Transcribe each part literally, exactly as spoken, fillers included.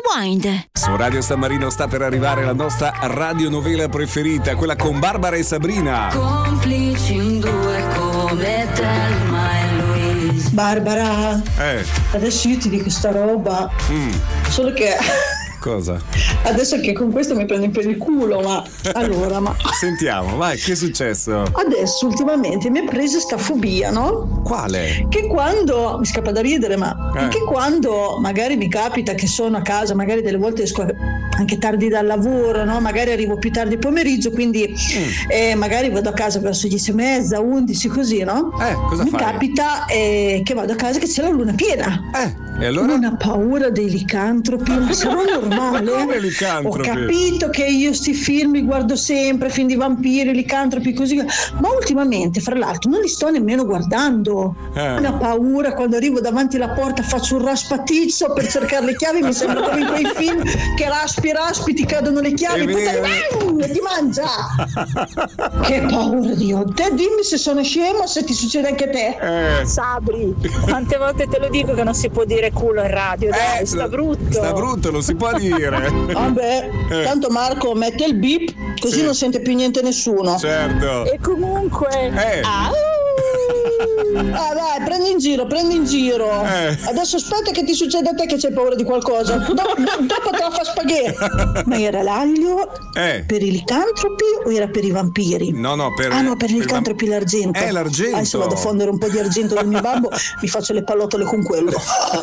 Rewind. Su Radio San Marino sta per arrivare la nostra radionovela preferita, quella con Barbara e Sabrina. Complici in due come Thelma e Louise. Barbara, Eh, adesso io ti dico sta roba, mm, solo che cosa? adesso che con questo mi prendi per il culo, ma allora, ma Sentiamo, vai, che è successo? adesso ultimamente mi è presa sta fobia, no? Quale? Che quando mi scappa da ridere, ma Eh. che quando magari mi capita che sono a casa, magari delle volte esco anche tardi dal lavoro, no? Magari arrivo più tardi pomeriggio, quindi Mm. eh, magari vado a casa verso dieci e mezza, undici, così, no? Eh, cosa mi fai? capita eh, che vado a casa che c'è la luna piena. Eh, e allora? Non ha paura dei licantropi, ma sarò normale? Ma come Ho licantropi? capito che io sti film li guardo sempre, film di vampiri, licantropi, così, ma ultimamente, fra l'altro, non li sto nemmeno guardando. Eh. Non ho paura, quando arrivo davanti alla porta faccio un raspatizzo per cercare le chiavi, mi sembra come in quei film che raspi, raspi, ti cadono le chiavi, È poi vero. te- e ti mangia. Che paura, Dio. Te dimmi se sono scemo, se ti succede anche a te. Eh. Sabri, quante volte te lo dico che non si può dire culo in radio, dai, Eh, sta brutto. Sta brutto, non si può dire. Vabbè, Eh. tanto Marco mette il bip, così Sì. non sente più niente nessuno. Certo. E comunque, Eh. Ah, ah, dai, prendi in giro, prendi in giro. Eh. Adesso aspetta che ti succede a te che c'hai paura di qualcosa. Do- do- dopo te la fa spaghetti. Ma era l'aglio Eh. per i licantropi o era per i vampiri? No, no, per Ah no, per i per- licantropi l'argento. Eh, l'argento. Adesso vado a fondere un po' di argento del mio babbo, mi faccio le pallottole con quello.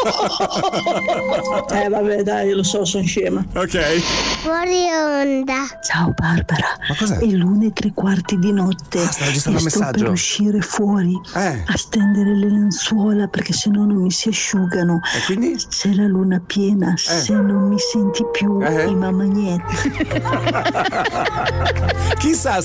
Eh vabbè, dai, lo so, sono scema. Ok. Fuori onda. Ciao Barbara. Ma cos'è? È l'una e tre quarti di notte. Ah, sta registrando e un sto messaggio. per uscire fuori Eh. a stendere le lenzuola perché sennò non mi si asciugano. E quindi? C'è la luna piena, se non mi senti più Eh. i mamagnetti. Chissà